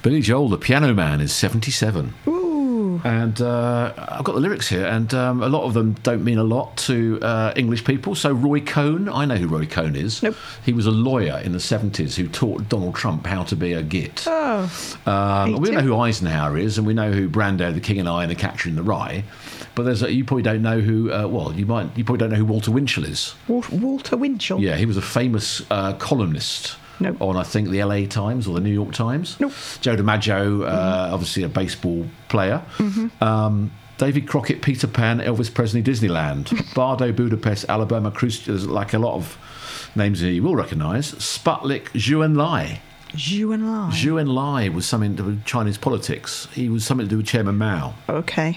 Billy Joel, the Piano Man, is 77. Ooh. And I've got the lyrics here, and a lot of them don't mean a lot to English people. So Roy Cohn, I know who Roy Cohn is. Nope. He was a lawyer in the 70s who taught Donald Trump how to be a git. Oh. We know who Eisenhower is, and we know who Brando, the King and I, and the Catcher in the Rye. But you probably don't know who. You probably don't know who Walter Winchell is. Walter Winchell. Yeah, he was a famous columnist. Nope. On, I think, the LA Times or the New York Times. Nope. Joe DiMaggio, obviously a baseball player. Mm-hmm. David Crockett, Peter Pan, Elvis Presley, Disneyland. Bardo, Budapest, Alabama, Cruise. There's like a lot of names here you will recognise. Sputnik Zhou Enlai. Zhou Enlai. Zhou Enlai was something to do with Chinese politics. He was something to do with Chairman Mao. Okay.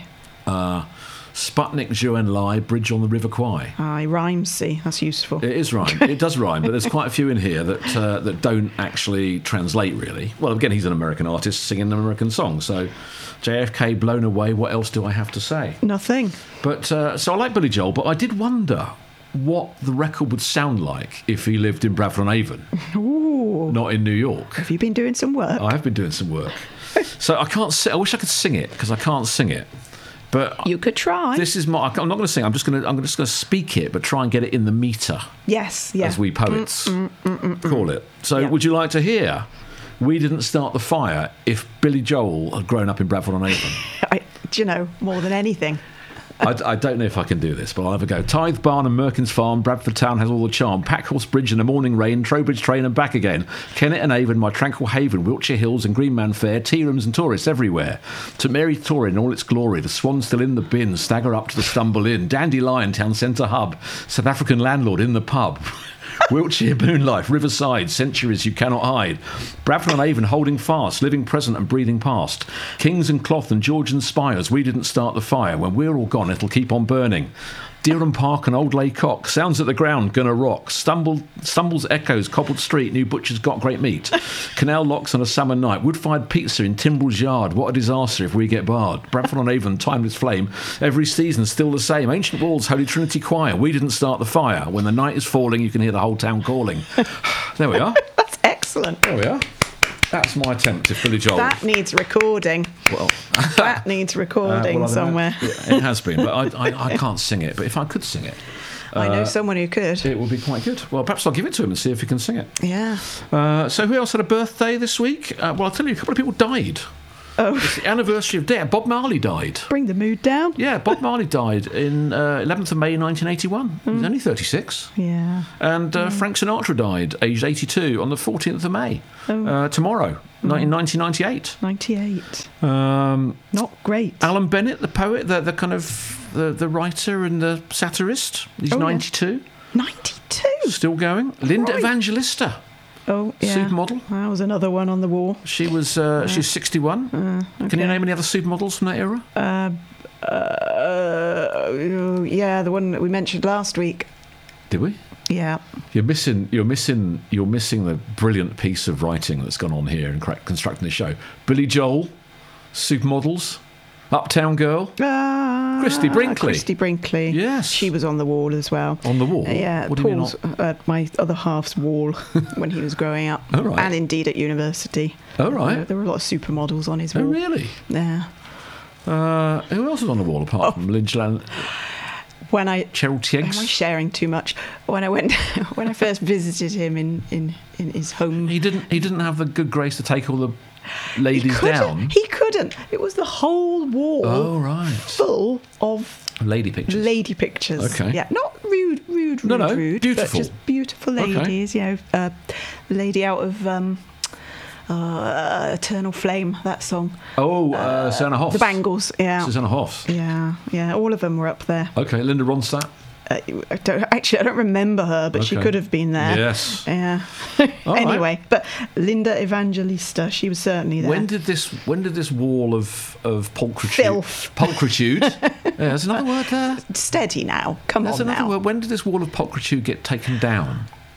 Sputnik Zhou Enlai, Bridge on the River Kwai. It rhymes, see. That's useful. It is rhyme. It does rhyme, but there's quite a few in here that don't actually translate, really. Well, again, he's an American artist singing an American song, so JFK, Blown Away, what else do I have to say? Nothing. But so I like Billy Joel, but I did wonder what the record would sound like if he lived in Bradford-on-Avon, not in New York. Have you been doing some work? I have been doing some work. So I can't. I wish I could sing it, because I can't sing it. But you could try. This is I'm not going to sing. I'm just going to speak it, but try and get it in the meter. Yes, yeah. As we poets call it. So, yeah. Would you like to hear "We Didn't Start the Fire" if Billy Joel had grown up in Bradford-on-Avon? Do you know, more than anything. I don't know if I can do this, but I'll have a go. Tithe Barn and Merkin's Farm, Bradford Town has all the charm. Packhorse Bridge and the morning rain, Trowbridge train and back again. Kennet and Avon, my tranquil haven, Wiltshire Hills and Greenman Fair, tea rooms and tourists everywhere. To Mary Tory in all its glory, the swan still in the bin, stagger up to the stumble in. Dandelion Town Centre hub, South African landlord in the pub. Wiltshire moonlight, Riverside, centuries you cannot hide. Bradford-on-Avon holding fast, living present and breathing past. Kings and Cloth and Georgian spires, we didn't start the fire. When we're all gone, it'll keep on burning. Dereham Park and Old Laycock, sounds at the ground, gonna rock. Stumbles echoes, cobbled street, new butcher's got great meat. Canal locks on a summer night, wood-fired pizza in Timbrell's yard. What a disaster if we get barred. Bradford-on-Avon, timeless flame, every season still the same. Ancient walls, Holy Trinity Choir, we didn't start the fire. When the night is falling, you can hear the whole town calling. There we are. That's excellent. There we are. That's my attempt to Billy Joel. That needs recording. Well, that needs recording somewhere. It has been, but I can't sing it. But if I could sing it, I know someone who could. It would be quite good. Well, perhaps I'll give it to him and see if he can sing it. Yeah. So who else had a birthday this week? Well, I'll tell you, a couple of people died. Oh. It's the anniversary of death. Bob Marley died. Bring the mood down. Yeah, Bob Marley died in 11th of May 1981. He was only 36. Yeah. And Frank Sinatra died, aged 82, on the 14th of May. Tomorrow, in 1998. 98. Not great. Alan Bennett, the poet, the kind of the writer and the satirist. He's 92. 92? Still going. Linda Evangelista. Oh, yeah. Supermodel. That was another one on the wall. She was. She's 61. Okay. Can you name any other supermodels from that era? Yeah, the one that we mentioned last week. Did we? Yeah. You're missing the brilliant piece of writing that's gone on here in constructing the show. Billy Joel, supermodels, Uptown Girl, Christy Brinkley. Christy Brinkley. Yes. She was on the wall as well. On the wall? Yeah, what Paul's, my other half's wall when he was growing up. Oh, right. And indeed at university. Oh, right. There were a lot of supermodels on his wall. Oh, really? Yeah. Who else was on the wall apart from Lynch Land? Cheryl Tiggs. Am I sharing too much? When I first visited him in his home, he didn't have the good grace to take all the ladies down. He couldn't. It was the whole wall. Oh, right. Full of lady pictures. Okay. Yeah, not rude, No, rude, beautiful. but just beautiful ladies. Okay. You know, the lady out of Eternal Flame, that song. Oh, Susanna Hoffs. The Bangles, yeah. Susanna Hoffs. Yeah, all of them were up there. Okay, Linda Ronstadt. I don't remember her, but she could have been there. Yes. Yeah. Anyway, right. But Linda Evangelista, she was certainly there. When did this wall of pulchritude? Filth. Pulchritude. Yeah, there's another word there. Steady now. Come there's on another now. word. When did this wall of pulchritude get taken down?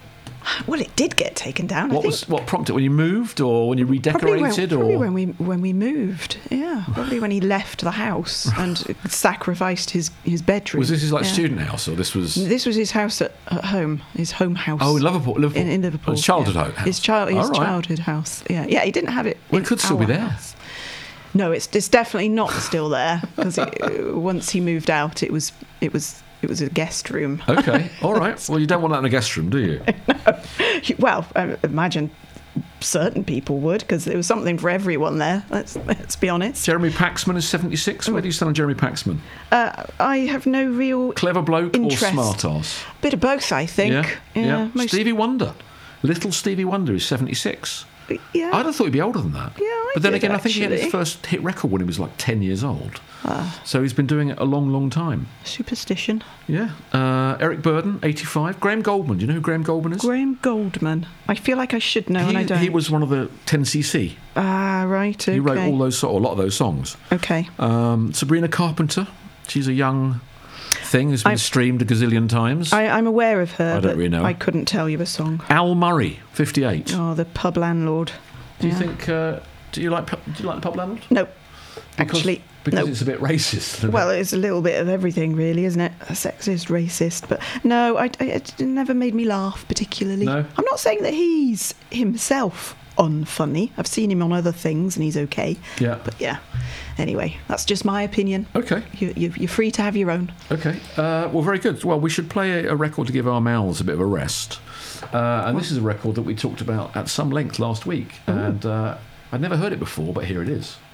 Well, it did get taken down. What prompted it? When you moved, or when you redecorated, probably or when we moved? Yeah, probably when he left the house and sacrificed his bedroom. was this his student house, or this was? This was his house at home, his home house. Oh, in Liverpool. In Liverpool. His childhood house. His childhood house. Yeah, he didn't have it. Well, it could still be there. House. No, it's definitely not still there, because once he moved out, it was a guest room. Okay, all right. Well, you don't want that in a guest room, do you? No. Well, I imagine certain people would, because there was something for everyone there. Let's be honest. Jeremy Paxman is 76. Where do you stand on Jeremy Paxman? I have no real Clever bloke interest. or smart ass? Bit of both, I think. Yeah. Stevie Wonder. Little Stevie Wonder is 76. Yeah. I'd have thought he'd be older than that. Yeah, but then again, I think he had his first hit record when he was 10 years old. So he's been doing it a long, long time. Superstition. Yeah. Eric Burdon, 85. Graham Goldman. Do you know who Graham Goldman is? Graham Goldman. I feel like I should know, and I don't. He was one of the 10cc. Ah, right. Okay. He wrote a lot of those songs. Okay. Sabrina Carpenter. She's a young thing who's been streamed a gazillion times. I'm aware of her. I don't really know. I couldn't tell you a song. Al Murray, 58. Oh, the pub landlord. Do you think? Do you like the pub landlord? No. Because no. it's a bit racist. Well, it's a little bit of everything, really, isn't it? Sexist, racist, but no, it never made me laugh particularly. No. I'm not saying that he's himself unfunny. I've seen him on other things, and he's okay. Yeah. But yeah. Anyway, that's just my opinion. Okay. You're free to have your own. Okay. Well, very good. Well, we should play a record to give our mouths a bit of a rest. And this is a record that we talked about at some length last week, and I'd never heard it before, but here it is.